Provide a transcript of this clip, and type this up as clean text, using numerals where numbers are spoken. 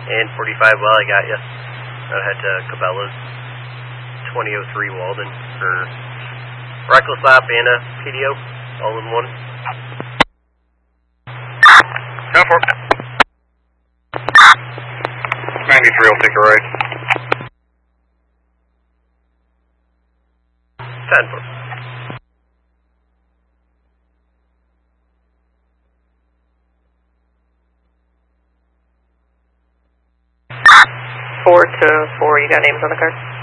And 45, well, I got you. I head to Cabela's, 2003 Walden, for reckless op and a PDO, all in one. 10-4. 93 will take a right. 10-4. Four to 4, you got names on the card?